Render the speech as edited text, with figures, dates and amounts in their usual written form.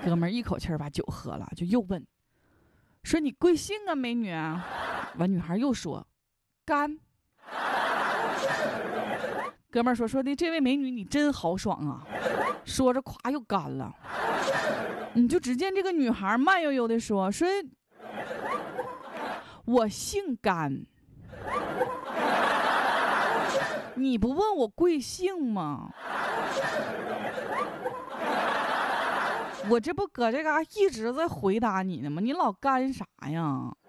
哥们儿一口气儿把酒喝了，就又问说你贵姓啊美女？完女孩又说干。哥们儿说的这位美女你真豪爽啊，说着咵又干了。你就只见这个女孩慢悠悠的说我姓甘，你不问我贵姓吗？我这不搁这嘎一直在回答你呢吗？你老干啥呀？